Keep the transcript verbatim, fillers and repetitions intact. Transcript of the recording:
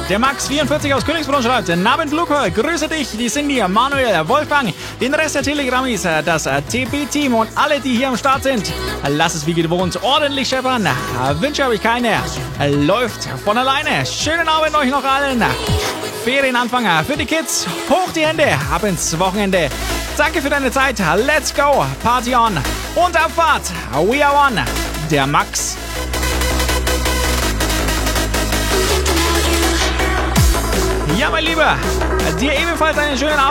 Der Max vierundvierzig aus Königsbrunn schreibt, Nabend Luca, grüße dich, die Cindy, Manuel, Wolfgang, den Rest der Telegrammis, das T P-Team und alle, die hier am Start sind. Lass es wie gewohnt ordentlich scheppern. Wünsche habe ich keine. Läuft von alleine. Schönen Abend euch noch allen. Ferienanfänger für die Kids. Hoch die Hände, ab ins Wochenende. Danke für deine Zeit. Let's go. Party on. Und Abfahrt. We are one. Der Max. Ja, mein Lieber. Dir ebenfalls einen schönen Abend.